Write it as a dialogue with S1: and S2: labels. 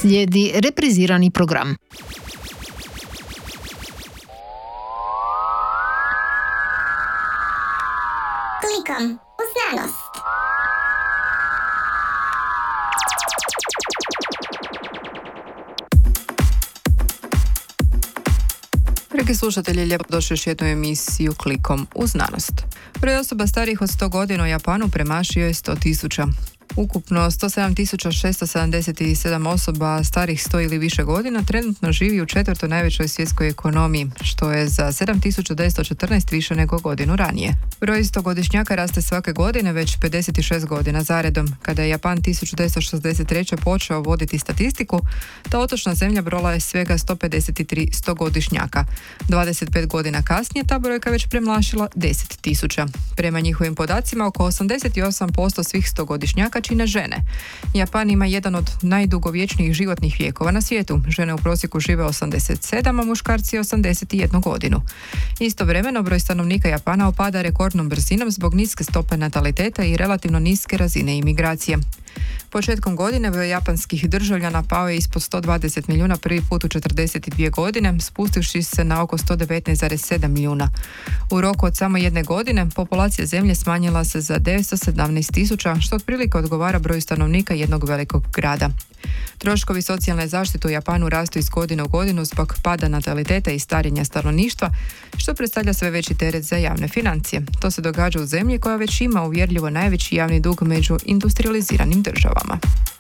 S1: Slijedi reprizirani program.
S2: Klikom u znanost.
S3: Dragi slušatelji, lijepo došli još jednu emisiju Klikom u znanost. Broj osoba starijih od 100 godina u Japanu premašio je 100.000. Ukupno 107.677 osoba starih 100 ili više godina trenutno živi u četvrtoj najvećoj svjetskoj ekonomiji, što je za 7.914 više nego godinu ranije. Broj 100-godišnjaka raste svake godine već 56 godina zaredom. Kada je Japan 1963. počeo voditi statistiku, ta otočna zemlja brojala je svega 153 100-godišnjaka. 25 godina kasnije ta brojka već premašila 10.000. Prema njihovim podacima, oko 88% svih 100-godišnjaka čine žene. Japan ima jedan od najdugovječnijih životnih vijekova na svijetu. Žene u prosjeku žive 87, a muškarci 81 godinu. Istovremeno, broj stanovnika Japana opada rekordnom brzinom zbog niske stope nataliteta i relativno niske razine imigracije. Početkom godine broj japanskih državljana pao je ispod 120 milijuna prvi put u 42 godine, spustivši se na oko 119,7 milijuna. U roku od samo jedne godine populacija zemlje smanjila se za 917.000, što otprilike odgovara broju stanovnika jednog velikog grada. Troškovi socijalne zaštite u Japanu rastu iz godine u godinu zbog pada nataliteta i starenja stanovništva, što predstavlja sve veći teret za javne financije. To se događa u zemlji koja već ima uvjerljivo najveći javni dug među industrializiranim državama.